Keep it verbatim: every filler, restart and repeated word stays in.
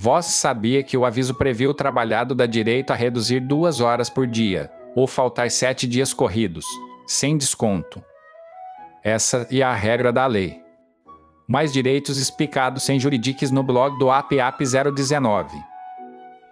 Vós sabia que o aviso previa o trabalhado dá direito a reduzir duas horas por dia, ou faltar sete dias corridos, sem desconto. Essa é a regra da lei. Mais direitos explicados sem juridiques no blog do A P A P zero dezenove.